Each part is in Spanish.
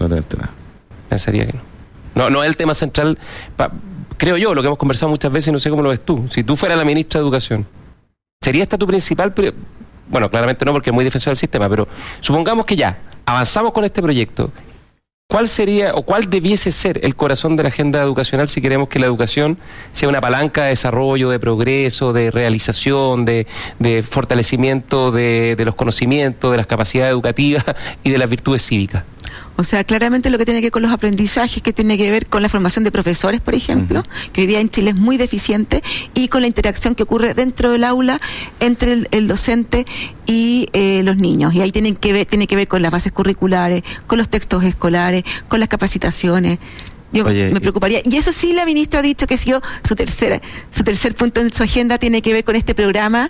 absolutamente nada. Pensaría que no. No es el tema central, creo yo, lo que hemos conversado muchas veces, y no sé cómo lo ves tú. Si tú fueras la ministra de Educación, ¿sería esta tu principal? Bueno, claramente no, porque es muy defensor del sistema, pero supongamos que ya avanzamos con este proyecto. ¿Cuál sería o cuál debiese ser el corazón de la agenda educacional si queremos que la educación sea una palanca de desarrollo, de progreso, de realización, de fortalecimiento de los conocimientos, de las capacidades educativas y de las virtudes cívicas? O sea, claramente lo que tiene que ver con los aprendizajes, que tiene que ver con la formación de profesores, por ejemplo, que hoy día en Chile es muy deficiente, y con la interacción que ocurre dentro del aula entre el docente y los niños. Y ahí tiene que ver con las bases curriculares, con los textos escolares, con las capacitaciones. Yo me preocuparía. Y eso sí, la ministra ha dicho que ha sido su tercer punto en su agenda, tiene que ver con este programa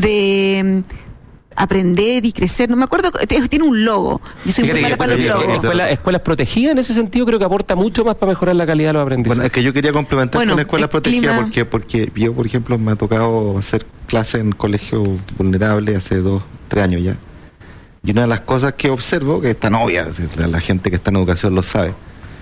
de aprender y crecer. No me acuerdo, tiene un logo. Yo soy muy mala para los logos. Escuelas protegidas en ese sentido creo que aporta mucho más para mejorar la calidad de los aprendizajes. Bueno, es que yo quería complementar con escuelas protegidas porque yo, por ejemplo, me ha tocado hacer clases en colegios vulnerables hace 2-3 años ya. Y una de las cosas que observo, que es tan obvia, la gente que está en educación lo sabe,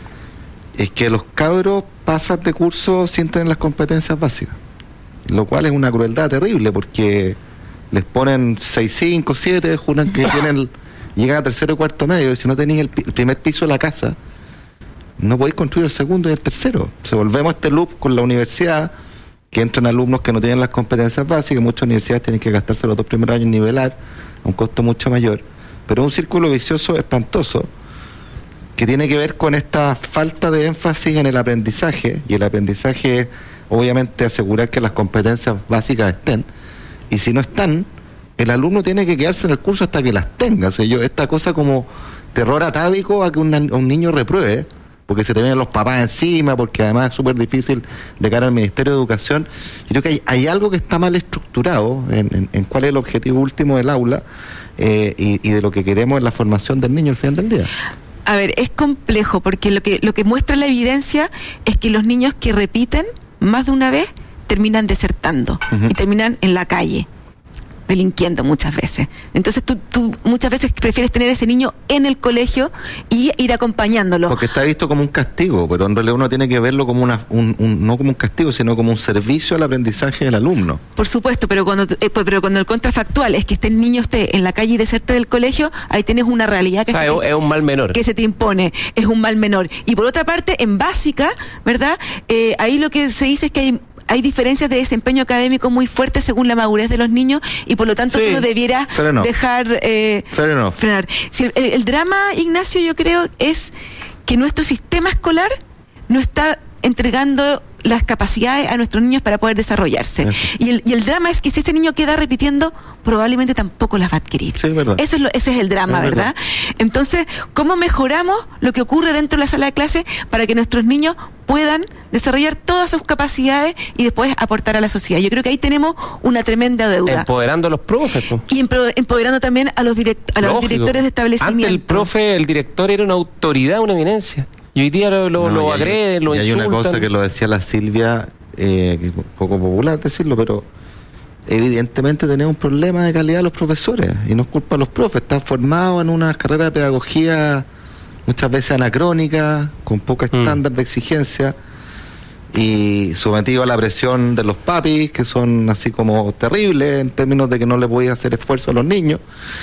es que los cabros pasan de curso sin tener las competencias básicas. Lo cual es una crueldad terrible porque les ponen 6, 5, 7, juran que llegan a tercero y cuarto medio, y si no tenéis el primer piso de la casa, no podéis construir el segundo y el tercero. Se volvemos a este loop con la universidad, que entran alumnos que no tienen las competencias básicas, muchas universidades tienen que gastarse los 2 primeros años en nivelar, a un costo mucho mayor, pero un círculo vicioso espantoso, que tiene que ver con esta falta de énfasis en el aprendizaje, y el aprendizaje es, obviamente, asegurar que las competencias básicas estén, y si no están, el alumno tiene que quedarse en el curso hasta que las tenga. O sea, esta cosa como terror atávico a que un niño repruebe, porque se te vienen los papás encima, porque además es súper difícil de cara al Ministerio de Educación. Yo creo que hay algo que está mal estructurado en cuál es el objetivo último del aula y de lo que queremos en la formación del niño al final del día. A ver, es complejo, porque lo que muestra la evidencia es que los niños que repiten más de una vez terminan desertando y terminan en la calle, delinquiendo muchas veces. Entonces tú muchas veces prefieres tener a ese niño en el colegio y ir acompañándolo. Porque está visto como un castigo, pero en realidad uno tiene que verlo como no como un castigo, sino como un servicio al aprendizaje del alumno. Por supuesto, pero cuando el contrafactual es que este niño esté en la calle y deserte del colegio, ahí tienes una realidad que es un mal menor. Que se te impone, es un mal menor. Y por otra parte, en básica, ¿verdad? Ahí lo que se dice es que hay diferencias de desempeño académico muy fuertes según la madurez de los niños, y por lo tanto tú no debieras dejar frenar. Si el drama, Ignacio, yo creo es que nuestro sistema escolar no está entregando las capacidades a nuestros niños para poder desarrollarse. Y el drama es que si ese niño queda repitiendo, probablemente tampoco las va a adquirir. Sí, ese es el drama, ¿verdad? Entonces, ¿cómo mejoramos lo que ocurre dentro de la sala de clase para que nuestros niños puedan desarrollar todas sus capacidades y después aportar a la sociedad? Yo creo que ahí tenemos una tremenda deuda. Empoderando a los profes. Y empoderando también a los directores de establecimiento. El director era una autoridad, una eminencia. Y hoy día lo agreden, lo insultan. Y hay una cosa que lo decía la Silvia, que es un poco popular decirlo, pero evidentemente tenemos un problema de calidad de los profesores, y no es culpa de los profes. Están formados en una carrera de pedagogía muchas veces anacrónica, con poco estándar de exigencia, y sometidos a la presión de los papis, que son así como terribles en términos de que no le podía hacer esfuerzo a los niños,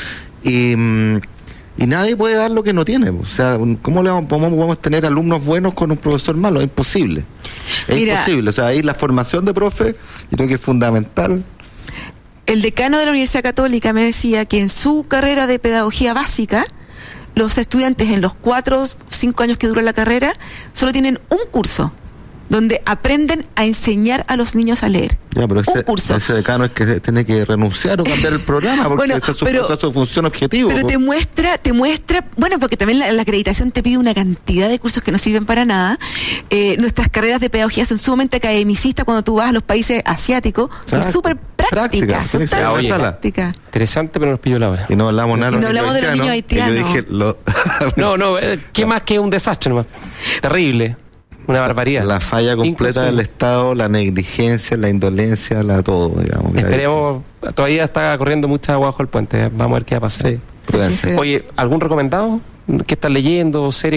y nadie puede dar lo que no tiene. O sea, ¿cómo podemos tener alumnos buenos con un profesor malo? Es imposible. Imposible. O sea, ahí la formación de profes, yo creo que es fundamental. El decano de la Universidad Católica me decía que en su carrera de pedagogía básica, los estudiantes en los 4 o 5 años que dura la carrera, solo tienen un curso donde aprenden a enseñar a los niños a leer. Ya, pero ese decano es que tiene que renunciar o cambiar el programa, porque esa es su función objetivo. Pero te muestra, bueno, porque también la acreditación te pide una cantidad de cursos que no sirven para nada. Nuestras carreras de pedagogía son sumamente academicistas cuando tú vas a los países asiáticos, son súper prácticas. Práctica. Interesante, pero nos pilló la hora. Y no hablamos nada de los niños haitianos. Yo dije, ¿qué más que un desastre nomás? Terrible. Una barbaridad. La falla completa del Estado, la negligencia, la indolencia, todo, digamos. Esperemos, todavía está corriendo mucha agua bajo el puente, vamos a ver qué va a pasar. Sí, prudencia. Oye, ¿algún recomendado? ¿Qué estás leyendo? ¿Serie?